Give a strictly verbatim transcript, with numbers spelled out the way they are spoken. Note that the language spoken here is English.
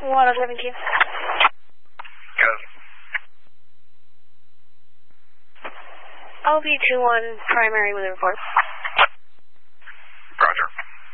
one oh seven Q. Go. L B two one primary with a report.